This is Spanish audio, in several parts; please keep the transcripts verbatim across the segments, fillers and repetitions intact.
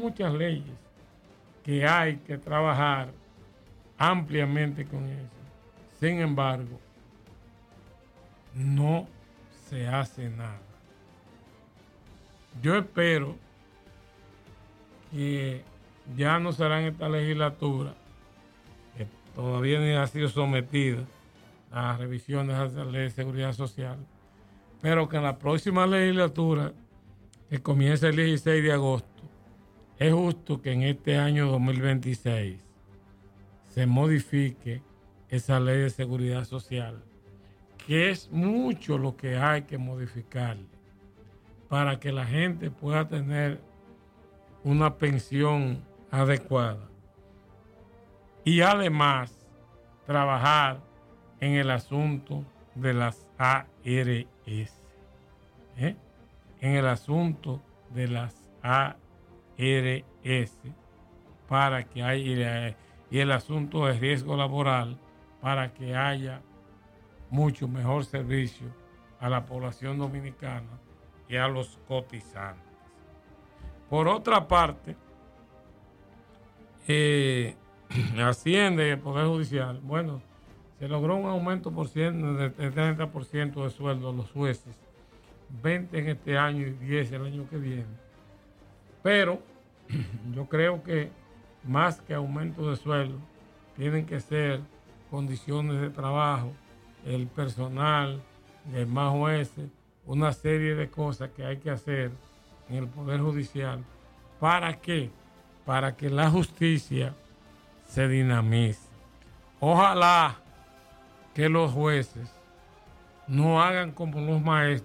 muchas leyes que hay que trabajar ampliamente con eso. Sin embargo, no se hace nada. Yo espero que ya no será en esta legislatura, que todavía ni ha sido sometida a revisiones de la ley de seguridad social, pero que en la próxima legislatura, que comienza el dieciséis de agosto, es justo que en este año dos mil veintiséis se modifique esa ley de seguridad social, que es mucho lo que hay que modificar para que la gente pueda tener una pensión adecuada y además trabajar en el asunto de las A R S, ¿eh? en el asunto de las A R S para que haya, y el asunto de riesgo laboral para que haya mucho mejor servicio a la población dominicana y a los cotizantes. Por otra parte, eh, Hacienda y el Poder Judicial, bueno, se logró un aumento por ciento de treinta por ciento de sueldo a los jueces, veinte en este año y diez el año que viene. Pero yo creo que más que aumento de sueldo, tienen que ser condiciones de trabajo, el personal, el más jueces, una serie de cosas que hay que hacer en el Poder Judicial. ¿Para qué? Para que la justicia se dinamice. Ojalá que los jueces no hagan como los maestros,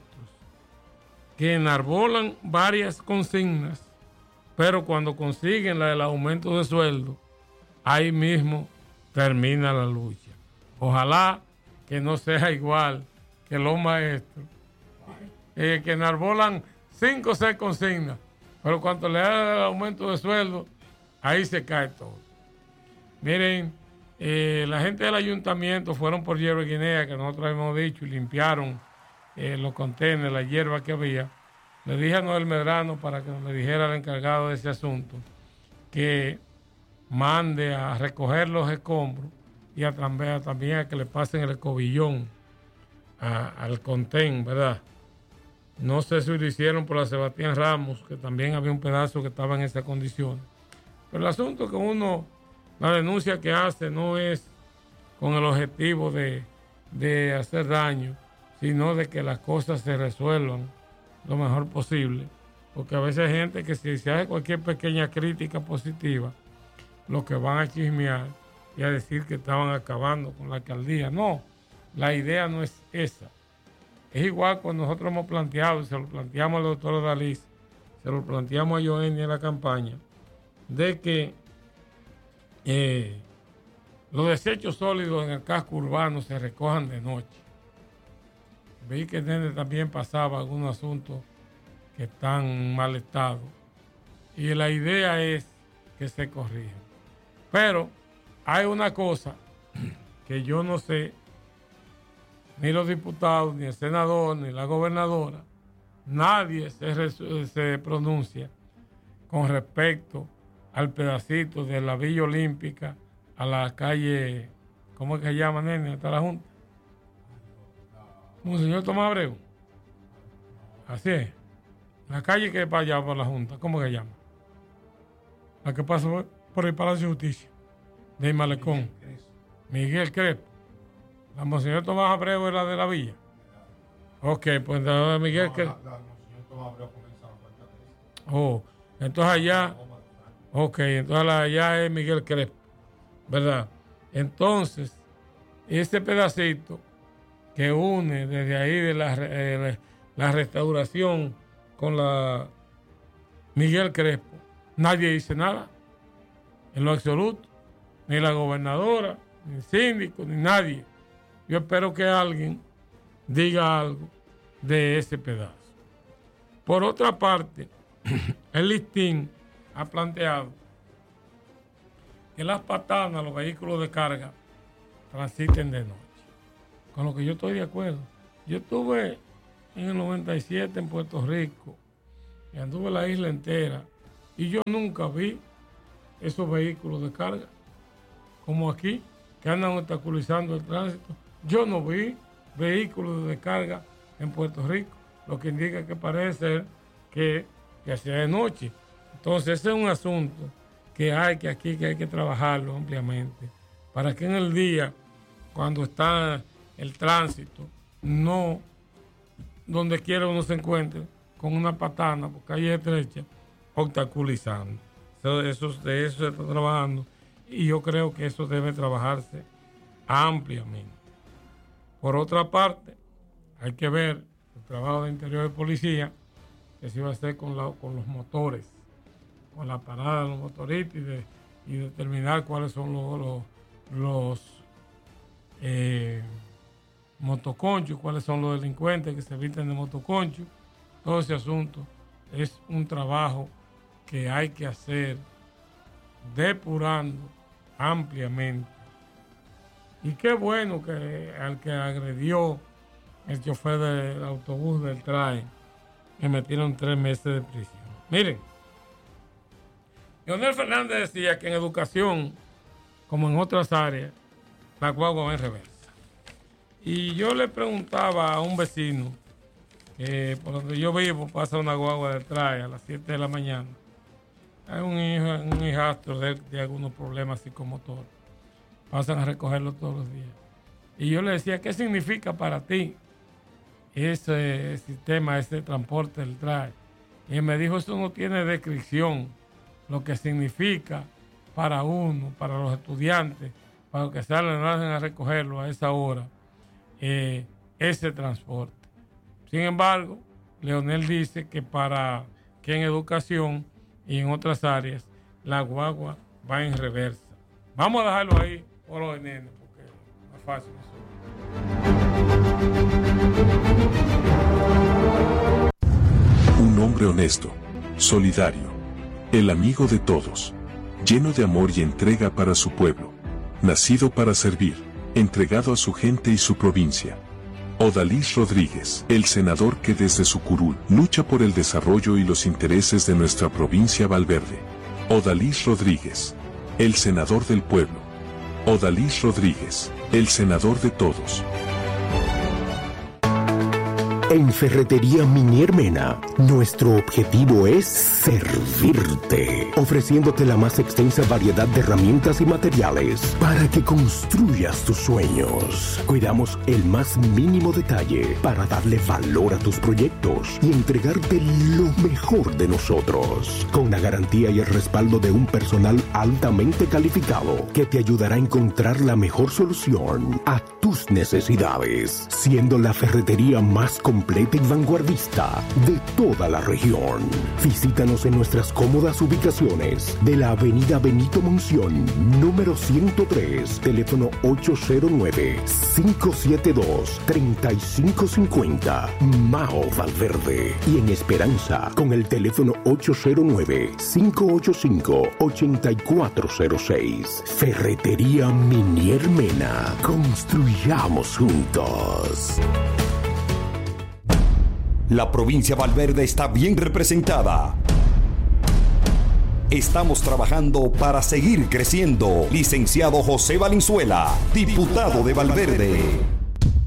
que enarbolan varias consignas, pero cuando consiguen la del aumento de sueldo, ahí mismo termina la lucha. Ojalá que no sea igual que los maestros, eh, que enarbolan cinco o seis consignas, pero cuando le dan el aumento de sueldo, ahí se cae todo. Miren, eh, la gente del ayuntamiento fueron por hierba guinea, que nosotros hemos dicho, y limpiaron eh, los contenedores, la hierba que había. Le dije a Noel Medrano, para que me dijera el encargado de ese asunto, que mande a recoger los escombros y a también, también a que le pasen el escobillón a, al contén, ¿verdad? No sé si lo hicieron por la Sebastián Ramos, que también había un pedazo que estaba en esa condición. Pero el asunto que uno, la denuncia que hace no es con el objetivo de, de hacer daño, sino de que las cosas se resuelvan lo mejor posible. Porque a veces hay gente que si se hace cualquier pequeña crítica positiva, lo que van a chismear y a decir que estaban acabando con la alcaldía. No, la idea no es esa. Es igual cuando nosotros hemos planteado, y se lo planteamos al doctor Dalís, se lo planteamos a Joenny en la campaña, de que eh, los desechos sólidos en el casco urbano se recojan de noche. Vi que Nene también pasaba algunos asuntos que están en mal estado. Y la idea es que se corrijan. Pero hay una cosa que yo no sé, ni los diputados, ni el senador, ni la gobernadora, nadie se, se pronuncia con respecto al pedacito de la Villa Olímpica a la calle, ¿cómo es que se llama, nene? Hasta la Junta. Monseñor Tomás Abreu. Así es. La calle que es para allá, para la Junta, ¿cómo que se llama? La que pasa por el Palacio de Justicia, de Malecón. Miguel Crespo. La Monseñor Tomás Abreu es la de la Villa. Ok, pues la Miguel Crespo. La, la Monseñor Tomás Abreu comenzaba a Oh, entonces allá. Ok, entonces allá es Miguel Crespo, ¿verdad? Entonces, ese pedacito que une desde ahí de la, eh, la restauración con la Miguel Crespo, nadie dice nada, en lo absoluto, ni la gobernadora, ni el síndico, ni nadie. Yo espero que alguien diga algo de ese pedazo. Por otra parte, el listín ha planteado que las patanas, los vehículos de carga, transiten de noche. Con lo que yo estoy de acuerdo. Yo estuve en el noventa y siete en Puerto Rico y anduve la isla entera Y yo nunca vi esos vehículos de carga, como aquí, que andan obstaculizando el tránsito. Yo no vi vehículos de carga en Puerto Rico, lo que indica que parece ser que, que hacía de noche. Entonces ese es un asunto que hay que aquí que hay que trabajarlo ampliamente, para que en el día, cuando está el tránsito, no donde quiera uno se encuentre con una patana, por calle estrecha, obstaculizando. Eso, eso, de eso se está trabajando y yo creo que eso debe trabajarse ampliamente. Por otra parte, hay que ver el trabajo de interior de policía, que se va a hacer con, la, con los motores, con la parada de los motoristas y, de, y determinar cuáles son los, los, los eh, motoconchos, cuáles son los delincuentes que se visten de motoconcho. Todo ese asunto es un trabajo que hay que hacer depurando ampliamente. Y qué bueno que al que agredió el chofer del autobús del T R A E, le metieron tres meses de prisión. Miren, Leonel Fernández decía que en educación, como en otras áreas, la guagua va en reversa. Y yo le preguntaba a un vecino, que por donde yo vivo pasa una guagua de T R A E a las siete de la mañana. Hay un, hijo, un hijastro de, de algunos problemas psicomotores. Pasan a recogerlo todos los días. Y yo le decía, ¿qué significa para ti ese sistema, ese transporte del T R A E? Y él me dijo, eso no tiene descripción, lo que significa para uno, para los estudiantes, para los que salen a recogerlo a esa hora, eh, ese transporte. Sin embargo, Leonel dice que para que en educación y en otras áreas la guagua va en reversa. Vamos a dejarlo ahí por hoy, nene, porque no es fácil eso. Un hombre honesto, solidario, el amigo de todos, lleno de amor y entrega para su pueblo, nacido para servir, entregado a su gente y su provincia. Odalis Rodríguez, el senador que desde su curul lucha por el desarrollo y los intereses de nuestra provincia Valverde. Odalis Rodríguez, el senador del pueblo. Odalis Rodríguez, el senador de todos. En Ferretería Minier Mena, nuestro objetivo es servirte, ofreciéndote la más extensa variedad de herramientas y materiales para que construyas tus sueños. Cuidamos el más mínimo detalle para darle valor a tus proyectos y entregarte lo mejor de nosotros, con la garantía y el respaldo de un personal altamente calificado que te ayudará a encontrar la mejor solución a tus necesidades, siendo la ferretería más completa completa y vanguardista de toda la región. Visítanos en nuestras cómodas ubicaciones de la avenida Benito Monción, número ciento tres, teléfono ocho cero nueve, cinco siete dos, tres cinco cinco cero, Mao Valverde. Y en Esperanza, con el teléfono ocho cero nueve, cinco ocho cinco, ocho cuatro cero seis. Ferretería Minier Mena. Construyamos juntos. La provincia Valverde está bien representada. Estamos trabajando para seguir creciendo. Licenciado José Valenzuela, diputado de Valverde.